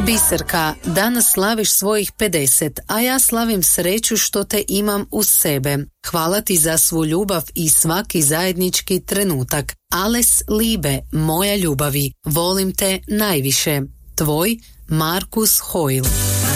Biserka, danas slaviš svojih 50, a ja slavim sreću što te imam uz sebe. Hvala ti za svu ljubav i svaki zajednički trenutak. Alles Liebe, moja ljubavi, volim te najviše. Tvoj Markus Hoyle.